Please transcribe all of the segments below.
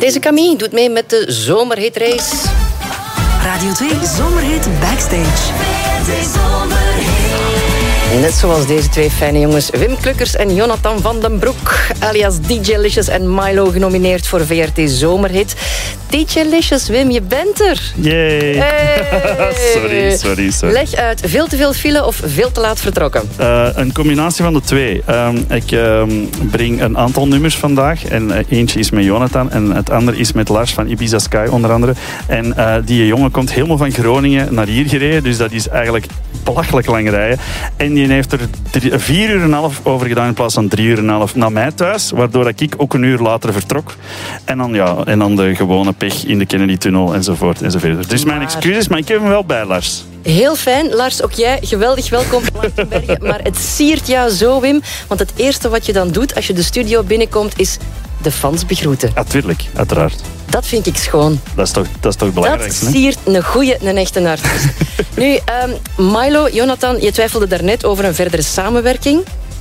Deze Camille doet mee met de zomerhitrace. Radio 2 Zomerhit Backstage. Net zoals deze twee fijne jongens, Wim Klukkers en Jonathan van den Broek, alias DJ Licious en Milo, genomineerd voor VRT Zomerhit. DJ Licious, Wim, je bent er. Yay. Hey. Sorry. Leg uit, veel te veel file of veel te laat vertrokken? Een combinatie van de twee. Ik breng een aantal nummers vandaag. En eentje is met Jonathan en het andere is met Lars van Ibiza Sky onder andere. En die jongen komt helemaal van Groningen naar hier gereden. Dus dat is eigenlijk belachelijk lang rijden. En die heeft er 4,5 uur over gedaan in plaats van 3,5 uur naar mij thuis. Waardoor ik ook een uur later vertrok. En dan de gewone pech in de Kennedy-tunnel enzovoort. Dus mijn excuses, maar ik heb hem wel bij, Lars. Heel fijn. Lars, ook jij geweldig welkom van Lankenbergen. Maar het siert jou zo, Wim. Want het eerste wat je dan doet als je de studio binnenkomt is de fans begroeten. Natuurlijk, uiteraard. Dat vind ik schoon. Dat is toch belangrijk. Dat siert een echte artiest. Nu, Milo, Jonathan, je twijfelde daarnet over een verdere samenwerking.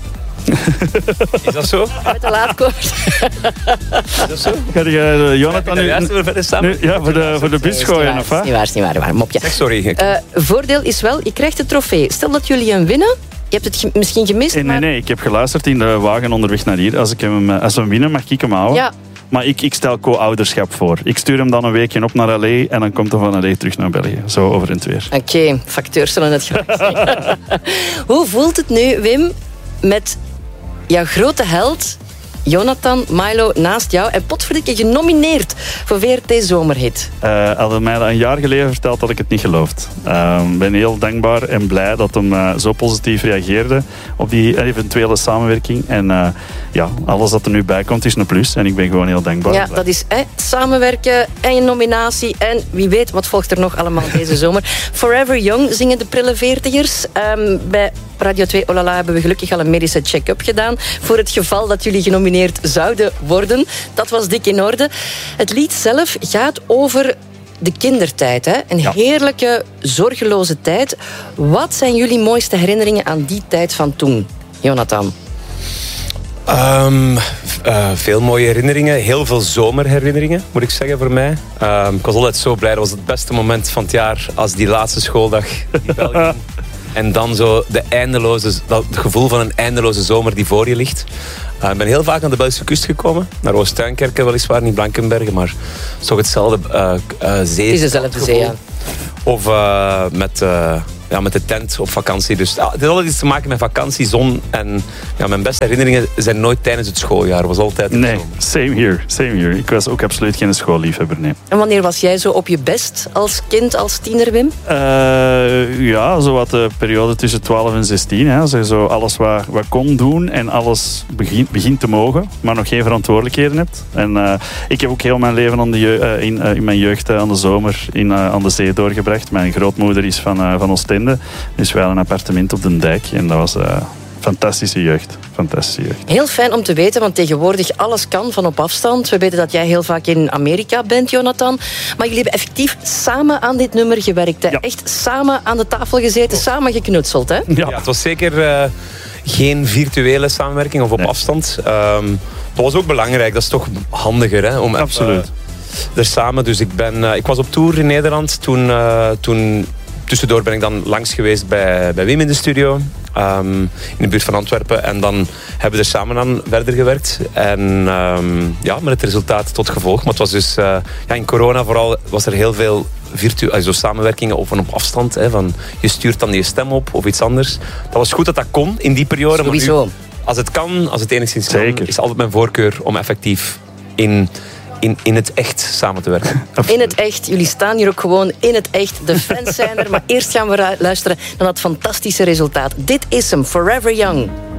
Is dat zo? Met de laadkoord. Is dat zo? Ga je Jonathan nu voor de bus gooien, of wat? Is niet waar, mopje. Zeg, sorry. Voordeel is wel, je krijgt de trofee. Stel dat jullie hem winnen, je hebt het misschien gemist, maar... Nee, ik heb geluisterd in de wagen onderweg naar hier. Als we hem winnen, mag ik hem houden. Ja. Maar ik stel co-ouderschap voor. Ik stuur hem dan een weekje op naar L.A. en dan komt hij van L.A. terug naar België. Zo over en het weer. Oké, facteurs zullen het graag zeggen. Hoe voelt het nu, Wim, met jouw grote held, Jonathan, Milo, naast jou en potverdikke genomineerd voor VRT Zomerhit? Hadden mij dat een jaar geleden verteld, had ik het niet geloofd. Ik ben heel dankbaar en blij dat hem zo positief reageerde op die eventuele samenwerking. En alles dat er nu bij komt is een plus. En ik ben gewoon heel dankbaar. Ja, dat is samenwerken en je nominatie. En wie weet, wat volgt er nog allemaal deze zomer. Forever Young zingen de prille veertigers. Bij Radio 2 Olala hebben we gelukkig al een medische check-up gedaan. Voor het geval dat jullie genomineerd zouden worden. Dat was dik in orde. Het lied zelf gaat over de kindertijd. Hè? Een heerlijke, zorgeloze tijd. Wat zijn jullie mooiste herinneringen aan die tijd van toen, Jonathan? Veel mooie herinneringen. Heel veel zomerherinneringen, moet ik zeggen, voor mij. Ik was altijd zo blij. Dat was het beste moment van het jaar als die laatste schooldag die bel ging. En dan zo dat gevoel van een eindeloze zomer die voor je ligt. Ik ben heel vaak aan de Belgische kust gekomen. Naar Oost-Tuinkerke weliswaar, niet Blankenbergen. Maar het is toch hetzelfde zee. Het is dezelfde zee, ja. Of met de tent op vakantie. Dus het heeft altijd iets te maken met vakantie, zon. En mijn beste herinneringen zijn nooit tijdens het schooljaar. Het was altijd in de zomer. Same here. Ik was ook absoluut geen schoolliefhebber, nee. En wanneer was jij zo op je best als kind, als tiener, Wim? Zo wat de periode tussen 12 en 16. Hè. Als je zo alles wat kon doen en alles begint te mogen, maar nog geen verantwoordelijkheden hebt. En ik heb ook heel mijn leven in mijn jeugd aan de zomer aan de zee doorgebracht. Mijn grootmoeder is van Oostende. Dus wij hadden een appartement op de dijk. En dat was fantastische jeugd. Heel fijn om te weten, want tegenwoordig alles kan van op afstand. We weten dat jij heel vaak in Amerika bent, Jonathan. Maar jullie hebben effectief samen aan dit nummer gewerkt. Hè? Ja. Echt samen aan de tafel gezeten, samen geknutseld. Hè? Ja, het was zeker geen virtuele samenwerking of op afstand. Dat was ook belangrijk. Dat is toch handiger, hè? Absoluut. Er samen. Dus ik was op tour in Nederland. Toen tussendoor ben ik dan langs geweest bij Wim in de studio. In de buurt van Antwerpen. En dan hebben we er samen aan verder gewerkt. En met het resultaat tot gevolg. Maar het was dus... in corona vooral was er heel veel zo samenwerkingen op afstand. Hè, van je stuurt dan je stem op of iets anders. Dat was goed dat dat kon in die periode. Sowieso. Maar nu, als het kan, als het enigszins kan, is altijd mijn voorkeur om effectief in het echt samen te werken. In het echt. Jullie staan hier ook gewoon in het echt. De fans zijn er. Maar eerst gaan we luisteren naar dat fantastische resultaat. Dit is hem, Forever Young.